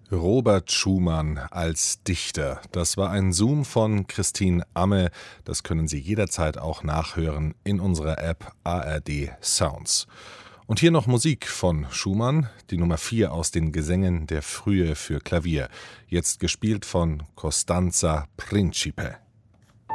Robert Schumann als Dichter. Das war ein Zoom von Christine Amme. Das können Sie jederzeit auch nachhören in unserer App ARD Sounds. Und hier noch Musik von Schumann, die Nummer 4 aus den Gesängen der Frühe für Klavier. Jetzt gespielt von Costanza Principe.